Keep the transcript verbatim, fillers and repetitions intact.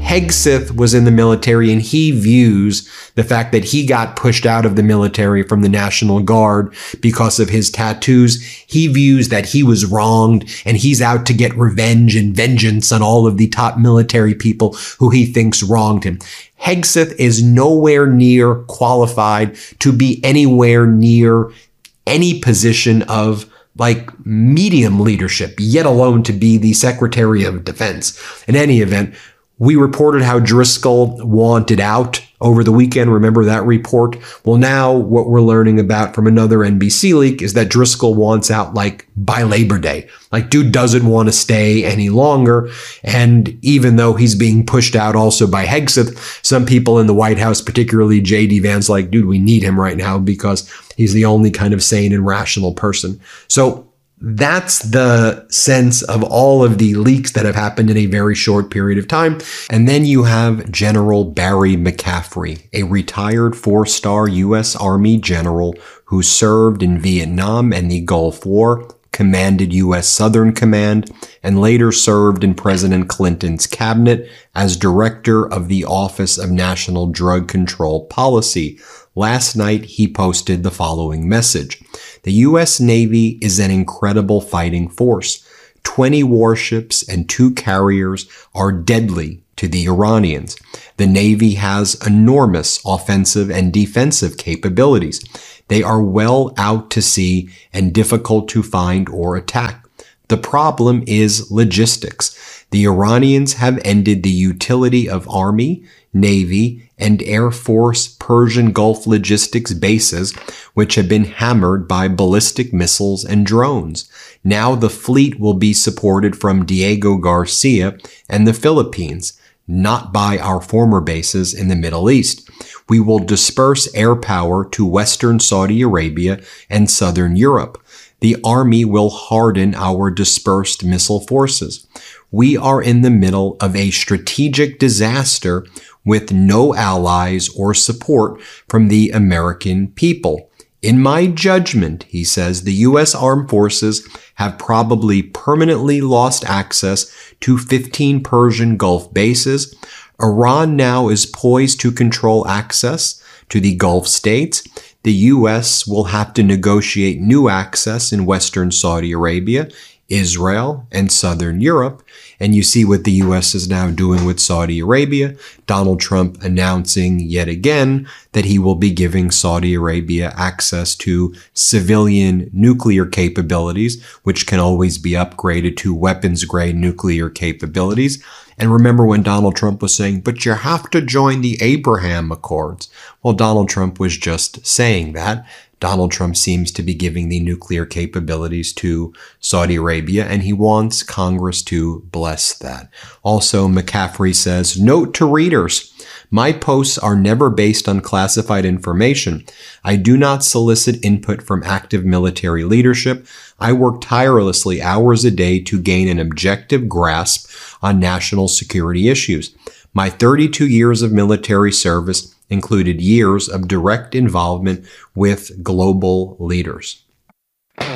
Hegseth was in the military, and he views the fact that he got pushed out of the military from the National Guard because of his tattoos. He views that he was wronged, and he's out to get revenge and vengeance on all of the top military people who he thinks wronged him. Hegseth is nowhere near qualified to be anywhere near any position of like medium leadership, yet alone to be the Secretary of Defense. In any event, we reported how Driscoll wanted out over the weekend. Remember that report? Well, now what we're learning about from another N B C leak is that Driscoll wants out like by Labor Day. Like, dude doesn't want to stay any longer. And even though he's being pushed out also by Hegseth, some people in the White House, particularly J D Vance, like, dude, we need him right now because he's the only kind of sane and rational person. So that's the sense of all of the leaks that have happened in a very short period of time. And then you have General Barry McCaffrey, a retired four-star U S Army general who served in Vietnam and the Gulf War, commanded U S Southern Command, and later served in President Clinton's cabinet as director of the Office of National Drug Control Policy. Last night, he posted the following message. The U S Navy is an incredible fighting force. twenty warships and two carriers are deadly to the Iranians. The Navy has enormous offensive and defensive capabilities. They are well out to sea and difficult to find or attack. The problem is logistics. The Iranians have ended the utility of Army, Navy, and Air Force Persian Gulf logistics bases, which have been hammered by ballistic missiles and drones. Now the fleet will be supported from Diego Garcia and the Philippines, not by our former bases in the Middle East. We will disperse air power to Western Saudi Arabia and Southern Europe. The Army will harden our dispersed missile forces. We are in the middle of a strategic disaster with no allies or support from the American people. In my judgment, he says, the U S Armed Forces have probably permanently lost access to fifteen Persian Gulf bases. Iran now is poised to control access to the Gulf states. The U S will have to negotiate new access in Western Saudi Arabia, Israel, and Southern Europe. And you see what the U S is now doing with Saudi Arabia. Donald Trump announcing yet again that he will be giving Saudi Arabia access to civilian nuclear capabilities, which can always be upgraded to weapons-grade nuclear capabilities. And remember when Donald Trump was saying, but you have to join the Abraham Accords. Well, Donald Trump was just saying that. Donald Trump seems to be giving the nuclear capabilities to Saudi Arabia, and he wants Congress to bless that. Also, McCaffrey says, note to readers, my posts are never based on classified information. I do not solicit input from active military leadership. I work tirelessly hours a day to gain an objective grasp on national security issues. My thirty-two years of military service included years of direct involvement with global leaders.